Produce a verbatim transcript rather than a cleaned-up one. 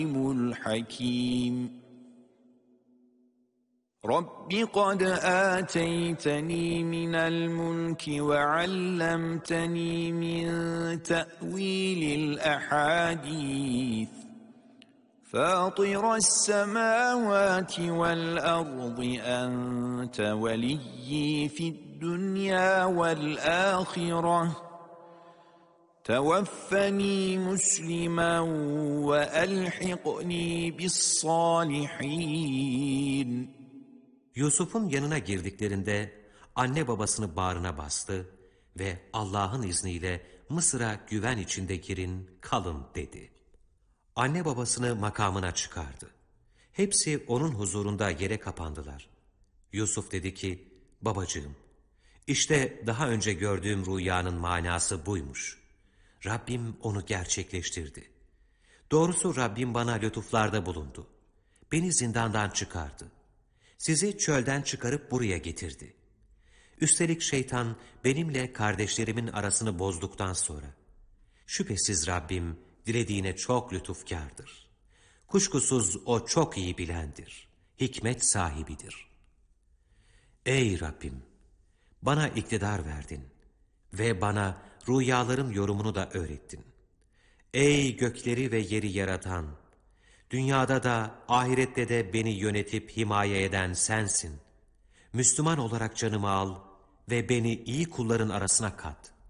الحكيم رب قد آتيتني من الملك وعلمتني من تأويل الأحاديث فاطر السماوات والأرض أنت ولي في الدنيا والآخرة توفني مسلما وألحقني بالصالحين. Yusuf'un yanına girdiklerinde anne babasını bağrına bastı ve Allah'ın izniyle Mısır'a güven içinde girin, kalın dedi. Anne babasını makamına çıkardı. Hepsi onun huzurunda yere kapandılar. Yusuf dedi ki, babacığım, işte daha önce gördüğüm rüyanın manası buymuş. Rabbim onu gerçekleştirdi. Doğrusu Rabbim bana lütuflarda bulundu. Beni zindandan çıkardı. Sizi çölden çıkarıp buraya getirdi. Üstelik şeytan benimle kardeşlerimin arasını bozduktan sonra. Şüphesiz Rabbim dilediğine çok lütufkârdır. Kuşkusuz o çok iyi bilendir. Hikmet sahibidir. Ey Rabbim! Bana iktidar verdin ve bana rüyaların yorumunu da öğrettin. Ey gökleri ve yeri yaratan! Dünyada da ahirette de beni yönetip himaye eden sensin. Müslüman olarak canımı al ve beni iyi kulların arasına kat.